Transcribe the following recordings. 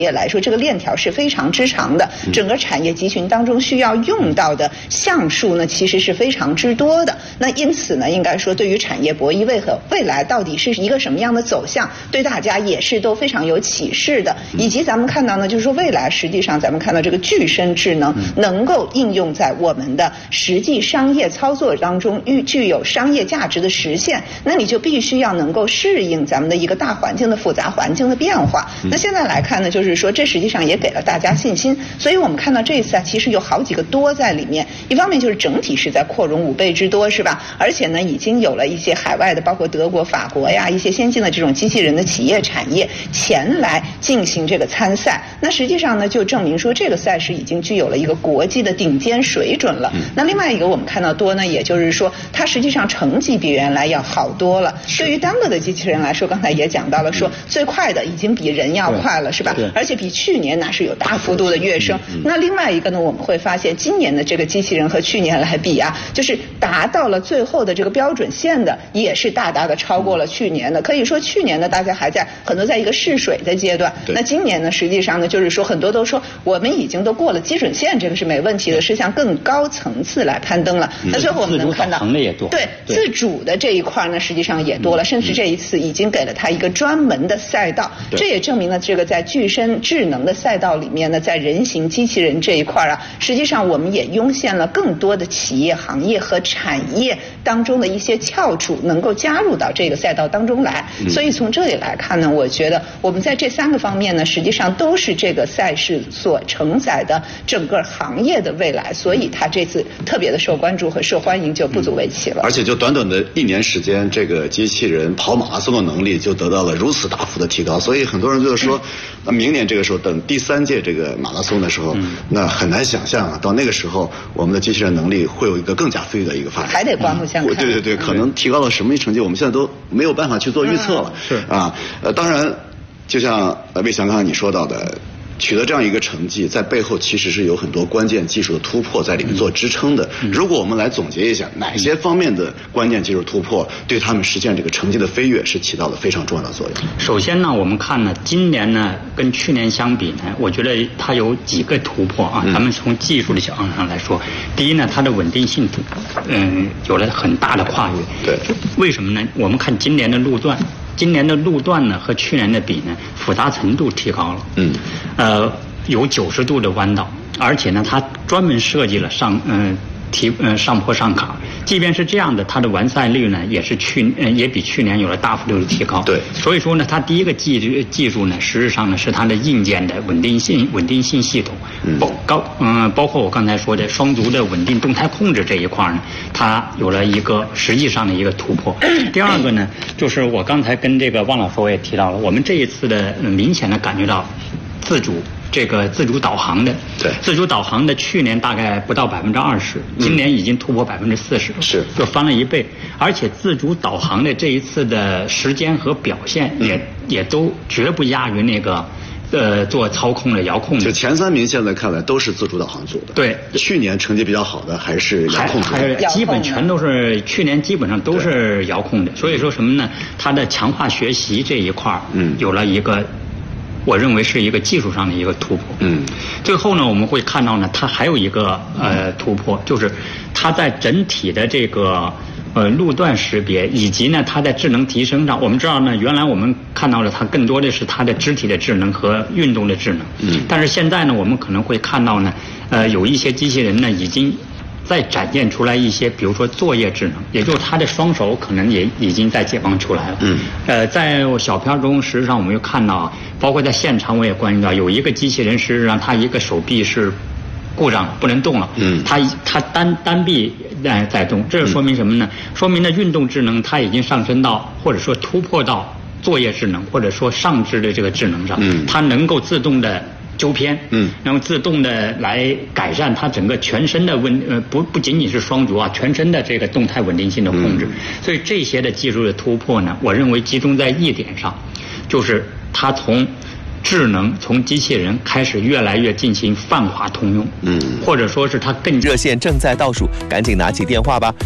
业来说，这个链条是非常之长的，整个产业集群当中需要用到的项数呢，其实是非常之多的。那因此呢，应该说对于产业博弈未来到底是一个什么样的走向，对大家也是都非常有启示的。以及咱们看到呢，就是说未来实际上咱们看到这个具身智能能够应用在我们的实际商业操作当中，具有商业价值的实现，那你就必须要能够适应咱们的一个大环境的复杂环境的变化。那现在来看呢，就是说这实际上也给了大家信心，所以我们看到这一次其实有好几个多在里面。一方面就是整体是在扩容5倍之多，是吧？而且呢，已经有了一些海外的，包括德国、法国呀，一些先进的这种机器人的企业产业前来进行这个参赛。那实际上呢，就证明说这个赛事已经具有了一个国际的顶尖水准了。那另外一个我们看到多呢，也就是说它实际上成绩比原来要好多了。对于单个的机器人来说，刚才也讲到了，说最快的已经比人要快了，是吧？而且比去年那是有大幅度的跃升。那另外一个呢，我们会发现今年的这个机器人和去年来比啊，就是达到了最后的这个标准线的，也是大大的超过了去年的。可以说去年呢，大家还在很多在一个试水的阶段，那今年呢，实际上呢，就是说很多都说我们已经都过了基准线，这个是没问题的，是向更高层次来攀登了。那最后我们能看到，对自主的这一块呢，实际上也多了，甚至这一次已经给了它一个专门的赛道。这也证明了这个在具身智能的赛道里面呢，在人形机器人这一块啊，实际上我们也涌现了更多的企业、行业和产业当中的一些翘楚能够加入到这个赛道当中来。所以从这里来看呢，我觉得我们在这3个方面呢，实际上都是这个赛事所承载的整个行业的未来，所以它这次特别的受关注和受欢迎就不足为奇了。 而且就短短的1年时间，这个机器人跑马拉松的能力就得到了如此大幅的提高，所以很多人就是说，那明年这个时候等第3届这个马拉松的时候，那很难想象啊，到那个时候我们的机器人能力会有一个更加飞跃的一个发展， 还得刮目相看。 对，可能提高了什么成绩，我们现在都没有办法去做预测了。 是啊，当然，就像魏翔刚才你说到的。取得这样一个成绩，在背后其实是有很多关键技术的突破在里面做支撑的。如果我们来总结一下，哪些方面的关键技术突破对他们实现这个成绩的飞跃是起到了非常重要的作用？ 首先呢，我们看呢，今年呢跟去年相比呢，我觉得它有几个突破啊。咱们从技术的角度上来说，第一呢，它的稳定性有了很大的跨越。 对， 为什么呢？我们看今年的路段。今年的路段呢和去年的比呢，复杂程度提高了。有90度的弯道，而且呢，它专门设计了上坡上坎。即便是这样的，它的完赛率呢也比去年有了大幅度的提高。 对， 所以说呢，它第一个技术呢，实质上呢是它的硬件的稳定性系统，包括我刚才说的双足的稳定动态控制这一块呢，它有了一个实际上的一个突破。第二个呢，就是我刚才跟这个汪老师我也提到了，我们这一次的明显的感觉到自主导航的， 对， 自主导航的去年大概不到20%，今年已经突破40%， 是就翻了1倍。而且自主导航的这一次的时间和表现也都绝不亚于那个做操控的遥控的。 就前3名现在看来都是自主导航组的。 对， 去年成绩比较好的还是遥控组的， 基本全都是去年基本上都是遥控的。所以说什么呢？它的强化学习这一块有了一个。我认为是一个技术上的一个突破。最后呢，我们会看到呢，它还有一个突破，就是它在整体的这个路段识别以及呢它在智能提升上，我们知道呢，原来我们看到了它更多的是它的肢体的智能和运动的智能。但是现在呢，我们可能会看到呢，有一些机器人呢已经再展现出来一些，比如说作业智能，也就是他的双手可能也已经在解放出来了。在小片中，实际上我们又看到，包括在现场我也关注到，有一个机器人实际上他一个手臂是故障不能动了，他单臂在动，这说明什么呢？说明呢运动智能它已经上升到或者说突破到作业智能或者说上肢的这个智能上，它能够自动的纠偏，然后自动的来改善它整个全身的不仅仅是双足啊，全身的这个动态稳定性的控制。所以这些的技术的突破呢，我认为集中在一点上，就是它从智能从机器人开始越来越进行泛化通用，或者说是它更热线正在倒数，赶紧拿起电话吧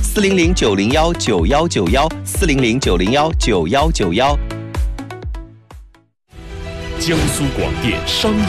，400-901-9191，400-901-9191。 江苏广电商业